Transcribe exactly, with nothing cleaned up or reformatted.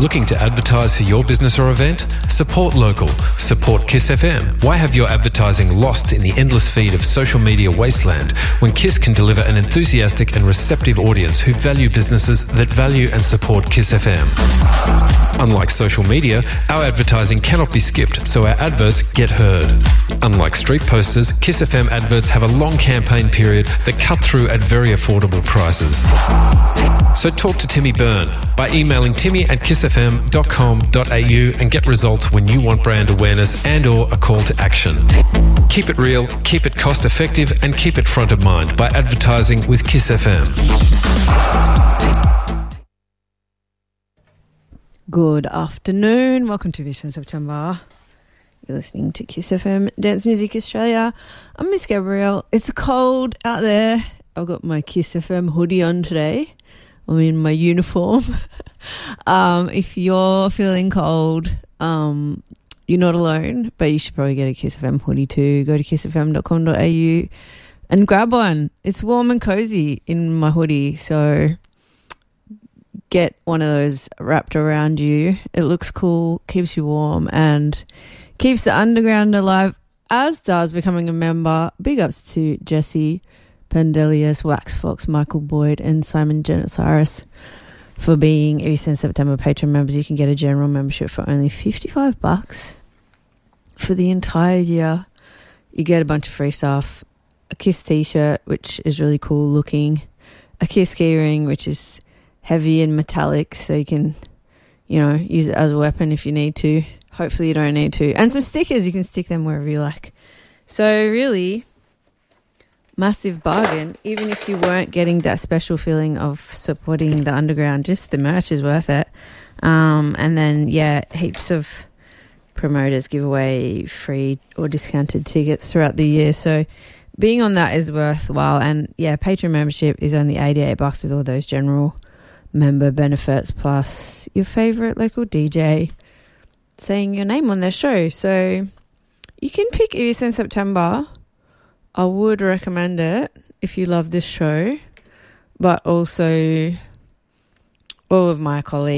Looking to advertise for your business or event? Support local. Support Kiss F M. Why have your advertising lost in the endless feed of social media wasteland when Kiss can deliver an enthusiastic and receptive audience who value businesses that value and support Kiss F M? Unlike social media, our advertising cannot be skipped, so our adverts get heard. Unlike street posters, Kiss F M adverts have a long campaign period that cut through at very affordable prices. So talk to Timmy Byrne by emailing timmy at kiss f m dot com dot a u and get results when you want brand awareness and or a call to action. Keep it real, keep it cost effective and keep it front of mind by advertising with Kiss F M. Good afternoon. Welcome to this in September. You're listening to Kiss F M Dance Music Australia. I'm Miss Gabrielle. It's cold out there. I've got my Kiss F M hoodie on today. I'm in my uniform. um, if you're feeling cold, um, you're not alone, but you should probably get a Kiss F M hoodie too. Go to kiss f m dot com dot a u and grab one. It's warm and cozy in my hoodie, so get one of those wrapped around you. It looks cool, keeps you warm, and keeps the underground alive, as does becoming a member. Big ups to Jesse Pendelius, Wax Fox, Michael Boyd, and Simon Genesiris for being Eastern September patron members. You can get a general membership for only fifty-five bucks for the entire year. You get a bunch of free stuff, a Kiss t-shirt, which is really cool looking, a Kiss key ring, which is heavy and metallic, so you can, you know, use it as a weapon if you need to. Hopefully you don't need to. And some stickers, you can stick them wherever you like. So really, massive bargain. Even if you weren't getting that special feeling of supporting the underground, just the merch is worth it. Um, and then, yeah, heaps of promoters give away free or discounted tickets throughout the year. So being on that is worthwhile. And, yeah, patron membership is only eighty-eight bucks with all those general member benefits, plus your favourite local D J saying your name on their show. So you can pick Eastern September. I would recommend it if you love this show, but also all of my colleagues